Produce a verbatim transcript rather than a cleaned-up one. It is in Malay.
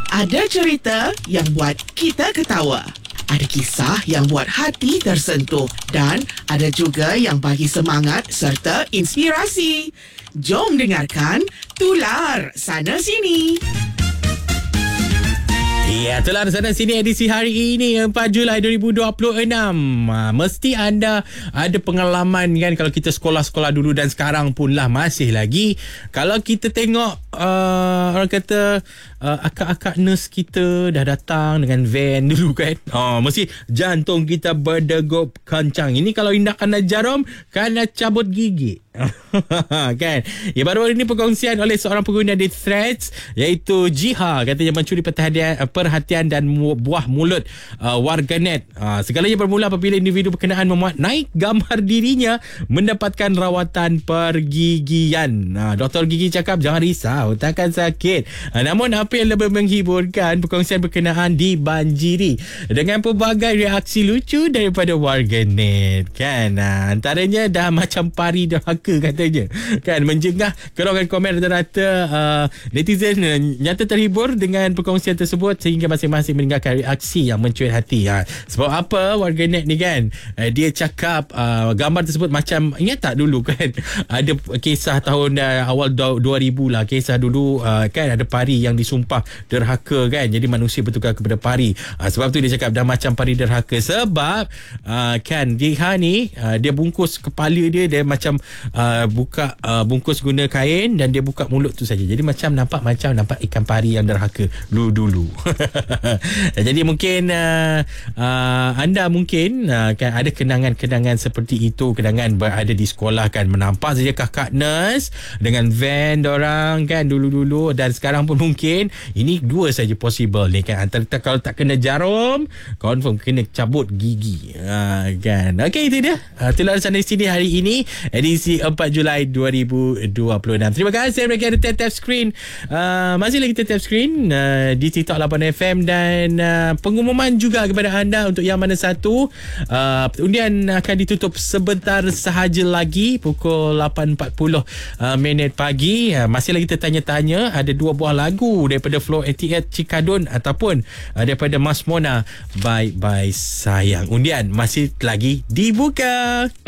Ada cerita yang buat kita ketawa. Ada kisah yang buat hati tersentuh. Dan ada juga yang bagi semangat serta inspirasi. Jom dengarkan Tular Sana Sini. Ya, Tular Sana Sini edisi hari ini empat Julai dua ribu dua puluh enam. Ha, mesti anda ada pengalaman kan, kalau kita sekolah-sekolah dulu dan sekarang pun lah masih lagi. Kalau kita tengok uh, orang kata uh, akak-akak nurse kita dah datang dengan van dulu kan. Oh, mesti jantung kita berdegup kencang. Ini kalau indak kena jarum, kena cabut gigi. Kan. Ya, baru-baru ini perkongsian oleh seorang pengguna di Threads, iaitu Jiha, katanya mencuri perhatian, perhatian dan buah mulut uh, warganet. Uh, segalanya bermula apabila individu berkenaan memuat naik gambar dirinya mendapatkan rawatan pergigian. Uh, Doktor gigi cakap jangan risau, takkan sakit. Uh, namun apa yang lebih menghiburkan, perkongsian berkenaan dibanjiri dengan pelbagai reaksi lucu daripada warganet. Kan. Uh, antaranya dah macam pari derhaka katanya, kan, menjengah kerongan komen rata-rata uh, netizen uh, nyata terhibur dengan perkongsian tersebut sehingga masing-masing meninggalkan reaksi yang mencuit hati. Ha. Sebab apa warganet ni kan, uh, dia cakap uh, gambar tersebut macam, ingat tak dulu kan ada kisah tahun uh, awal dua ribu lah, kisah dulu uh, kan ada pari yang disumpah derhaka kan, jadi manusia bertukar kepada pari. Uh, sebab tu dia cakap dah macam pari derhaka sebab uh, kan dia ni uh, dia bungkus kepala dia dia macam Uh, buka uh, bungkus guna kain dan dia buka mulut tu saja. Jadi macam nampak macam nampak ikan pari yang derhaka dulu-dulu. Jadi mungkin uh, uh, anda mungkin uh, kan ada kenangan-kenangan seperti itu, kenangan berada di sekolah kan, menampak saja kakak nurse dengan van dorang kan dulu-dulu, dan sekarang pun mungkin ini dua saja possible ni kan, antara kalau tak kena jarum confirm kena cabut gigi. Uh, kan. Okey, itu dia uh, Tular Sana Sini hari ini edisi empat Julai dua ribu dua puluh enam. Terima kasih mereka ada tap-tap screen. Uh, masih lagi tap-tap screen uh, di TikTok lapan F M, dan uh, pengumuman juga kepada anda untuk yang mana satu. Uh, undian akan ditutup sebentar sahaja lagi pukul lapan empat puluh uh, minit pagi. Uh, masih lagi tertanya-tanya, ada dua buah lagu daripada Flow lapan puluh lapan Cikadun ataupun uh, daripada Mas Mona, Bye Bye Sayang. Undian masih lagi dibuka.